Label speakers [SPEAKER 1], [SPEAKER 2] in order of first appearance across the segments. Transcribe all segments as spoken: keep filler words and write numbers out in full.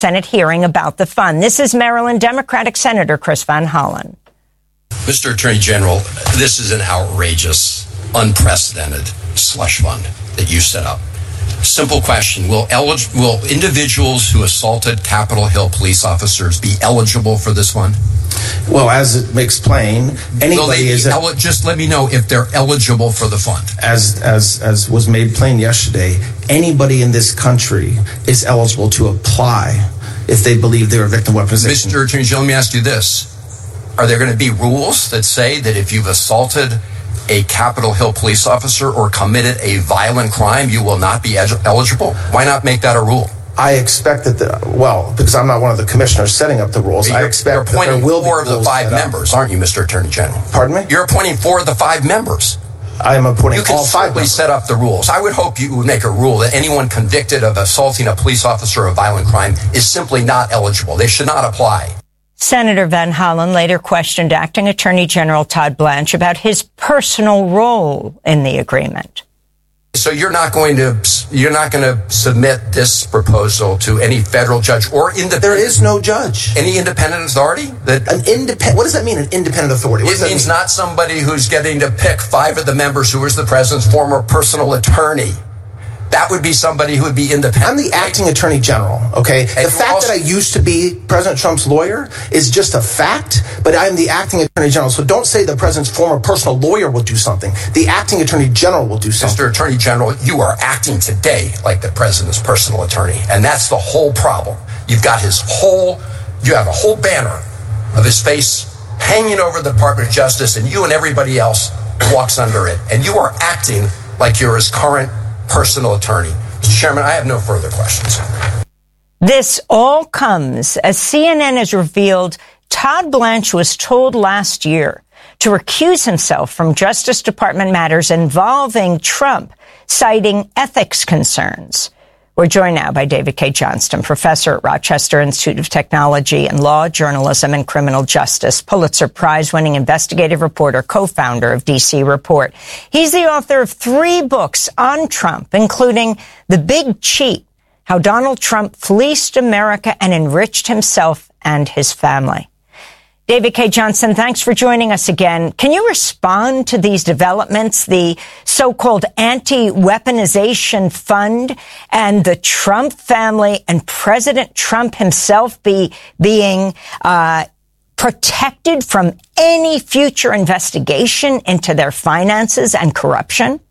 [SPEAKER 1] Senate hearing about the fund. This is Maryland Democratic Senator Chris Van Hollen.
[SPEAKER 2] Mister Attorney General, this is an outrageous, unprecedented slush fund that you set up. Simple question. Will, elig- will individuals who assaulted Capitol Hill police officers be eligible for this fund?
[SPEAKER 3] Well, as it makes plain, anybody is...
[SPEAKER 2] El- just let me know if they're eligible for the fund.
[SPEAKER 3] As, as, as was made plain yesterday, anybody in this country is eligible to apply if they believe they're a victim of weaponization.
[SPEAKER 2] Mister Attorney General, let me ask you this. Are there going to be rules that say that if you've assaulted a Capitol Hill police officer or committed a violent crime, you will not be ed- eligible? Why not make that a rule?
[SPEAKER 3] I expect that, the, well, because I'm not one of the commissioners setting up the rules,
[SPEAKER 2] you're,
[SPEAKER 3] I expect
[SPEAKER 2] that there will be
[SPEAKER 3] four of
[SPEAKER 2] the five members, aren't you, Mister Attorney General?
[SPEAKER 3] Pardon me?
[SPEAKER 2] You're appointing four of the five members.
[SPEAKER 3] I am appointing
[SPEAKER 2] you can
[SPEAKER 3] all five members.
[SPEAKER 2] set up the rules. I would hope you would make a rule that anyone convicted of assaulting a police officer of violent crime is simply not eligible. They should not apply.
[SPEAKER 1] Senator Van Hollen later questioned Acting Attorney General Todd Blanche about his personal role in the agreement.
[SPEAKER 2] So you're not going to you're not going to submit this proposal to any federal judge or independent?
[SPEAKER 3] There is no judge.
[SPEAKER 2] Any independent authority? That
[SPEAKER 3] an independent. What does that mean? An independent authority? What
[SPEAKER 2] it means
[SPEAKER 3] mean?
[SPEAKER 2] Not somebody who's getting to pick five of the members who is the president's former personal attorney. That would be somebody who would be independent.
[SPEAKER 3] I'm the acting attorney general, okay? And the fact also, that I used to be President Trump's lawyer is just a fact, but I'm the acting attorney general. So don't say the president's former personal lawyer will do something. The acting attorney general will do something.
[SPEAKER 2] Mister Attorney General, you are acting today like the president's personal attorney, and that's the whole problem. You've got his whole, you have a whole banner of his face hanging over the Department of Justice, and you and everybody else walks under it. And you are acting like you're his current personal attorney. Mister Chairman, I have no further questions.
[SPEAKER 1] This all comes as C N N has revealed Todd Blanche was told last year to recuse himself from Justice Department matters involving Trump, citing ethics concerns. We're joined now by David Cay Johnston, professor at Rochester Institute of Technology and Law, Journalism, and Criminal Justice, Pulitzer Prize-winning investigative reporter, co-founder of D C Report. He's the author of three books on Trump, including The Big Cheat, How Donald Trump Fleeced America and Enriched Himself and His Family. David Cay Johnston, thanks for joining us again. Can you respond to these developments, the so-called anti-weaponization fund and the Trump family and President Trump himself be being uh, protected from any future investigation into their finances and corruption?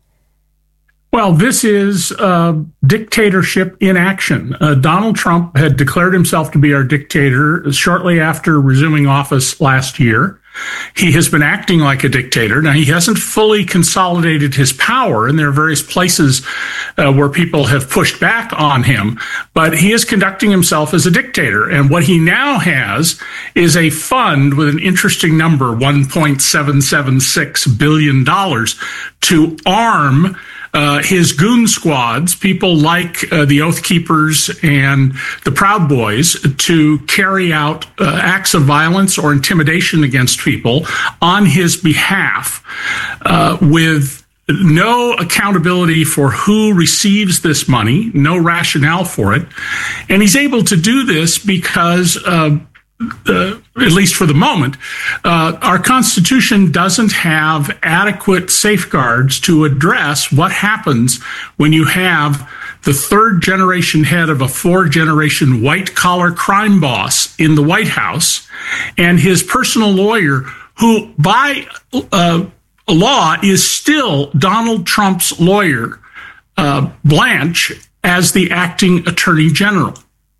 [SPEAKER 4] Well, this is uh, dictatorship in action. Uh, Donald Trump had declared himself to be our dictator shortly after resuming office last year. He has been acting like a dictator. Now, he hasn't fully consolidated his power, and there are various places uh, where people have pushed back on him, but he is conducting himself as a dictator. And what he now has is a fund with an interesting number, one point seven seven six billion dollars, to arm Uh, his goon squads, people like uh, the Oath Keepers and the Proud Boys, to carry out uh, acts of violence or intimidation against people on his behalf, uh, with no accountability for who receives this money, no rationale for it. And he's able to do this because uh, Uh, at least for the moment, uh, our Constitution doesn't have adequate safeguards to address what happens when you have the third generation head of a four generation white collar crime boss in the White House and his personal lawyer, who by uh, law is still Donald Trump's lawyer, uh, Blanche, as the acting attorney general.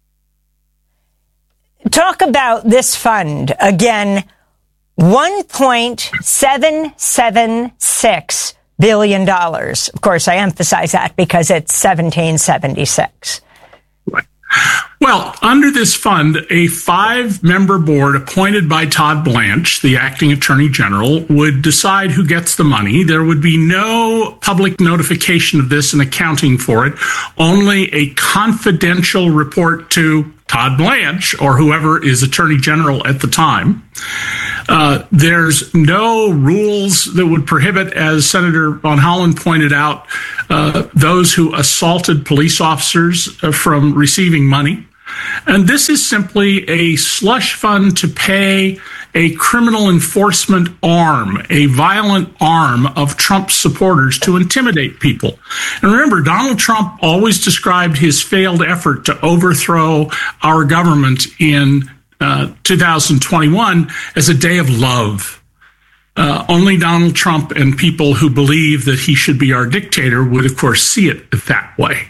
[SPEAKER 1] Talk about this fund. Again, one point seven seven six billion dollars. Of course, I emphasize that because it's seventeen seventy-six.
[SPEAKER 4] Right. Well, under this fund, a five-member board appointed by Todd Blanche, the acting attorney general, would decide who gets the money. There would be no public notification of this and accounting for it, only a confidential report to Todd Blanche or whoever is attorney general at the time. Uh, there's no rules that would prohibit, as Senator Van Hollen pointed out, uh, those who assaulted police officers uh, from receiving money. And this is simply a slush fund to pay a criminal enforcement arm, a violent arm of Trump's supporters to intimidate people. And remember, Donald Trump always described his failed effort to overthrow our government in uh, two thousand twenty-one as a day of love. Uh, only Donald Trump and people who believe that he should be our dictator would, of course, see it that way.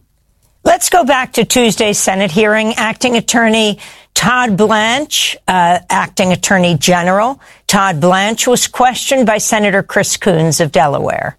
[SPEAKER 1] Let's go back to Tuesday's Senate hearing. Acting Attorney Todd Blanche, uh, Acting Attorney General Todd Blanche, was questioned by Senator Chris Coons of Delaware.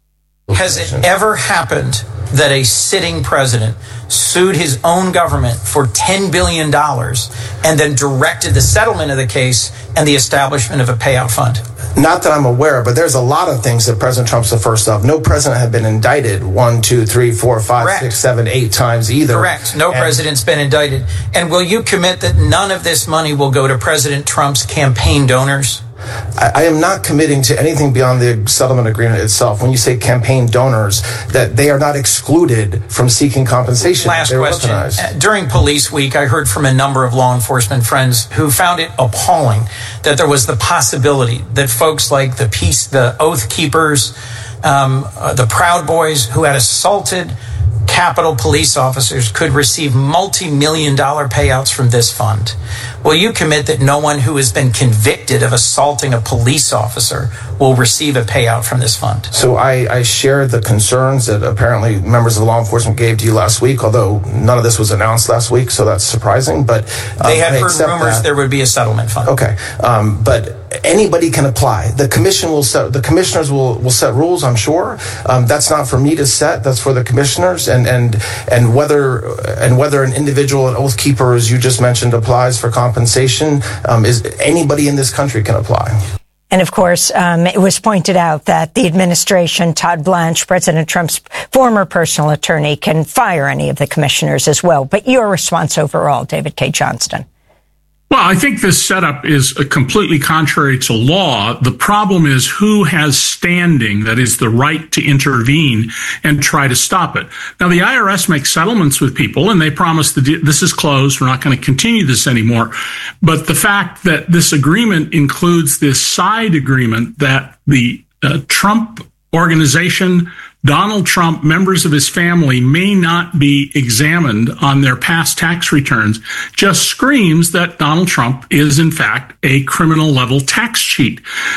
[SPEAKER 5] Has it ever happened that a sitting president sued his own government for ten billion dollars and then directed the settlement of the case and the establishment of a payout fund?
[SPEAKER 3] Not that I'm aware, but there's a lot of things that President Trump's the first of. No president had been indicted one, two, three, four, five, Correct. six, seven, eight times either.
[SPEAKER 5] Correct. No and president's been indicted. And will you commit that none of this money will go to President Trump's campaign donors?
[SPEAKER 3] I, I am not committing to anything beyond the settlement agreement itself. When you say campaign donors, that they are not excluded from seeking compensation.
[SPEAKER 5] Last
[SPEAKER 3] They're
[SPEAKER 5] question.
[SPEAKER 3] Recognized.
[SPEAKER 5] During Police Week, I heard from a number of law enforcement friends who found it appalling that there was the possibility that folks like the peace, the Oath Keepers, um, uh, the Proud Boys who had assaulted Capitol police officers could receive multi-million dollar payouts from this fund. Will you commit that no one who has been convicted of assaulting a police officer will receive a payout from this fund?
[SPEAKER 3] So I, I share the concerns that apparently members of law enforcement gave to you last week, although none of this was announced last week, so that's surprising. But um,
[SPEAKER 5] they had
[SPEAKER 3] I
[SPEAKER 5] heard rumors
[SPEAKER 3] that.
[SPEAKER 5] there would be a settlement fund.
[SPEAKER 3] Okay, um, but anybody can apply. The commission will set. The commissioners will, will set rules. I'm sure um, that's not for me to set. That's for the commissioners. And and and whether and whether an individual, an Oath Keeper, as you just mentioned, applies for compensation, um, is anybody in this country can apply.
[SPEAKER 1] And of course, um, it was pointed out that the administration, Todd Blanche, President Trump's former personal attorney, can fire any of the commissioners as well. But your response overall, David Cay Johnston?
[SPEAKER 4] Well, I think this setup is completely contrary to law. The problem is who has standing, that is the right to intervene and try to stop it. Now, the I R S makes settlements with people and they promise that this is closed. We're not going to continue this anymore. But the fact that this agreement includes this side agreement that the uh, Trump organization, Donald Trump, members of his family may not be examined on their past tax returns just screams that Donald Trump is, in fact, a criminal level tax cheat.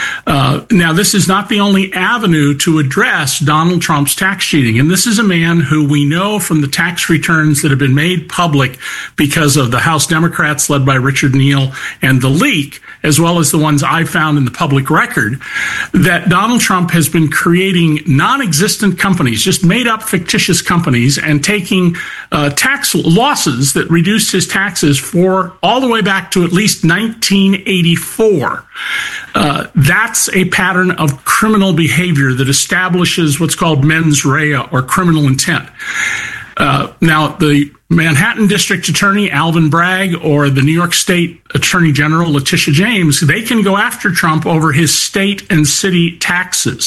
[SPEAKER 4] Uh, now, this is not the only avenue to address Donald Trump's tax cheating. And this is a man who we know from the tax returns that have been made public because of the House Democrats led by Richard Neal and the leak, as well as the ones I found in the public record, that Donald Trump has been creating non-existent companies, just made up fictitious companies, and taking uh, tax losses that reduced his taxes for all the way back to at least nineteen eighty-four. Uh, that's a pattern of criminal behavior that establishes what's called mens rea, or criminal intent. Uh, now, the Manhattan District Attorney Alvin Bragg or the New York State Attorney General Letitia James, they can go after Trump over his state and city taxes.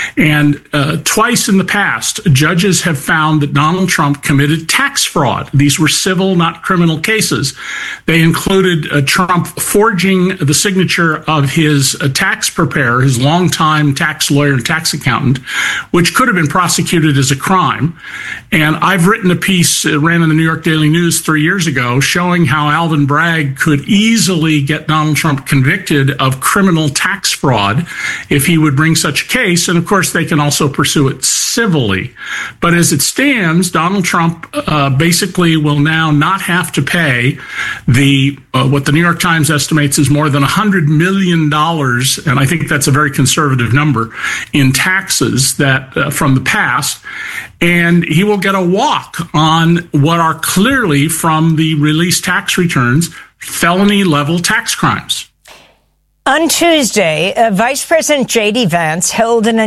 [SPEAKER 4] And uh, twice in the past, judges have found that Donald Trump committed tax fraud. These were civil, not criminal cases. They included uh, Trump forging the signature of his uh, tax preparer, his longtime tax lawyer and tax accountant, which could have been prosecuted as a crime. And I've written a piece, uh, ran in the New York Daily News three years ago, showing how Alvin Bragg could easily get Donald Trump convicted of criminal tax fraud if he would bring such a case. And of course, they can also pursue it civilly. But as it stands, Donald Trump uh, basically will now not have to pay the uh, what the New York Times estimates is more than one hundred million dollars, and I think that's a very conservative number, in taxes that uh, from the past. And he will get a walk on what are clearly, from the released tax returns, felony level tax crimes.
[SPEAKER 1] On Tuesday, uh, Vice President J D Vance held an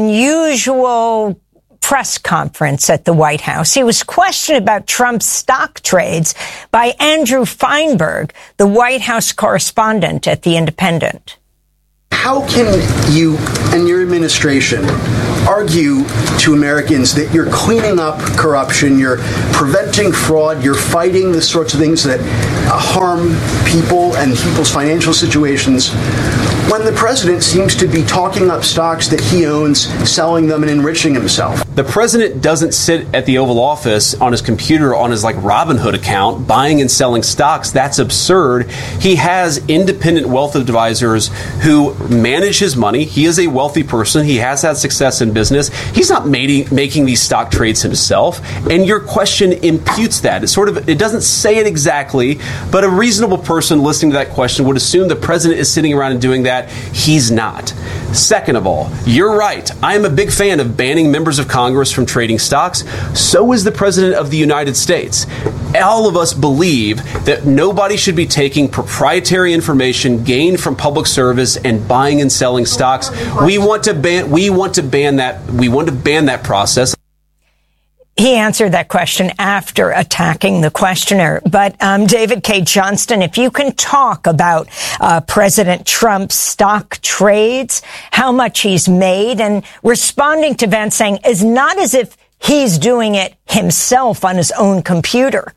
[SPEAKER 1] unusual press conference at the White House. He was questioned about Trump's stock trades by Andrew Feinberg, the White House correspondent at The Independent.
[SPEAKER 6] How can you and your administration argue to Americans that you're cleaning up corruption, you're preventing fraud, you're fighting the sorts of things that uh, harm people and people's financial situations, when the president seems to be talking up stocks that he owns, selling them, and enriching himself?
[SPEAKER 7] The president doesn't sit at the Oval Office on his computer on his like Robinhood account buying and selling stocks. That's absurd. He has independent wealth advisors who manage his money. He is a wealthy person. He has had success in business. He's not making making these stock trades himself. And your question imputes that. It's sort of, it doesn't say it exactly, but a reasonable person listening to that question would assume the president is sitting around and doing that. He's not. Second of all, you're right. I am a big fan of banning members of Congress from trading stocks. So is the President of the United States. All of us believe that nobody should be taking proprietary information gained from public service and buying and selling stocks. We want to ban. We want to ban that. We want to ban that process.
[SPEAKER 1] He answered that question after attacking the questioner. But um, David Cay Johnston, if you can talk about uh, President Trump's stock trades, how much he's made, and responding to Vance saying it's not as if he's doing it himself on his own computer.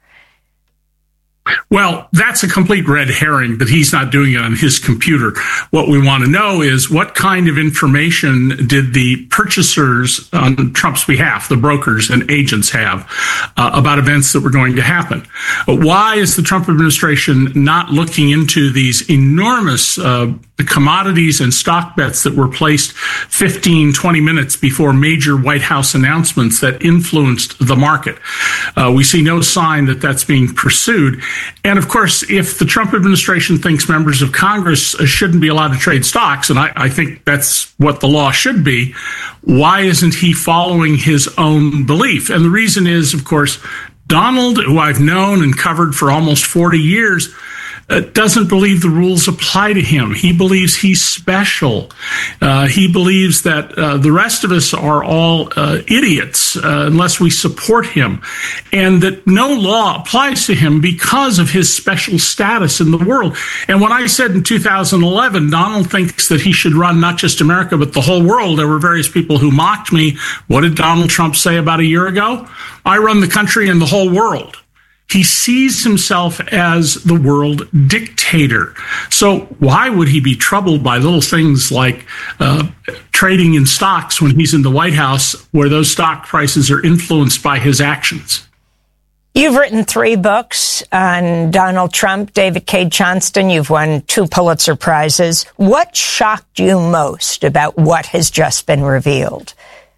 [SPEAKER 4] Well, that's a complete red herring that he's not doing it on his computer. What we want to know is what kind of information did the purchasers on Trump's behalf, the brokers and agents, have uh, about events that were going to happen? Why is the Trump administration not looking into these enormous uh, commodities and stock bets that were placed fifteen, twenty minutes before major White House announcements that influenced the market? Uh, we see no sign that that's being pursued. And of course, if the Trump administration thinks members of Congress shouldn't be allowed to trade stocks, and I, I think that's what the law should be, why isn't he following his own belief? And the reason is, of course, Donald, who I've known and covered for almost forty years, Uh, doesn't believe the rules apply to him. He believes he's special. Uh, he believes that uh, the rest of us are all uh, idiots uh, unless we support him, and that no law applies to him because of his special status in the world. And when I said in two thousand eleven, Donald thinks that he should run not just America, but the whole world, there were various people who mocked me. What did Donald Trump say about a year ago? I run the country and the whole world. He sees himself as the world dictator. So why would he be troubled by little things like uh, trading in stocks when he's in the White House, where those stock prices are influenced by his actions?
[SPEAKER 1] You've written three books on Donald Trump, David Cay Johnston. You've won two Pulitzer Prizes. What shocked you most about what has just been revealed?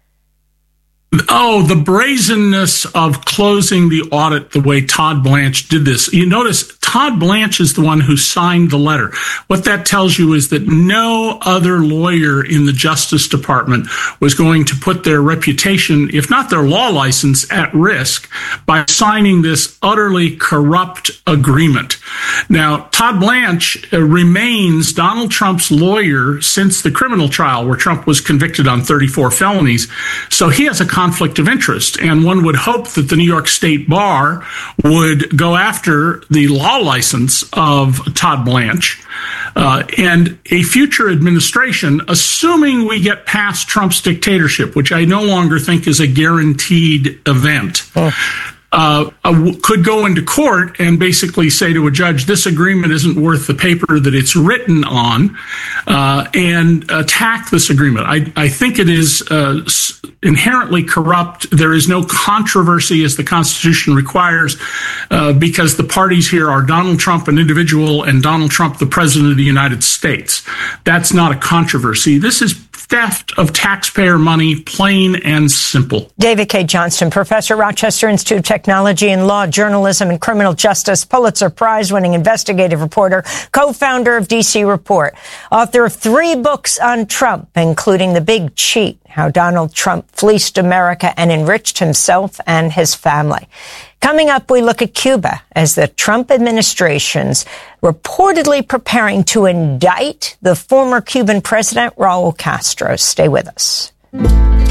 [SPEAKER 4] Oh, the brazenness of closing the audit the way Todd Blanche did this. You notice Todd Blanche is the one who signed the letter. What that tells you is that no other lawyer in the Justice Department was going to put their reputation, if not their law license, at risk by signing this utterly corrupt agreement. Now, Todd Blanche uh, remains Donald Trump's lawyer since the criminal trial where Trump was convicted on thirty-four felonies. So he has a conflict of interest, and one would hope that the New York State Bar would go after the law license of Todd Blanche uh, and a future administration, assuming we get past Trump's dictatorship, which I no longer think is a guaranteed event. Oh. Uh, could go into court and basically say to a judge, this agreement isn't worth the paper that it's written on, uh, and attack this agreement. I, I think it is uh, inherently corrupt. There is no controversy as the Constitution requires, uh, because the parties here are Donald Trump, an individual, and Donald Trump, the President of the United States. That's not a controversy. This is theft of taxpayer money, plain and simple.
[SPEAKER 1] David Cay Johnston, professor, Rochester Institute of Technology and Law, Journalism and Criminal Justice, Pulitzer Prize-winning investigative reporter, co-founder of D C Report, author of three books on Trump, including The Big Cheat, How Donald Trump Fleeced America and Enriched Himself and His Family. Coming up, we look at Cuba as the Trump administration's reportedly preparing to indict the former Cuban president, Raul Castro. Stay with us.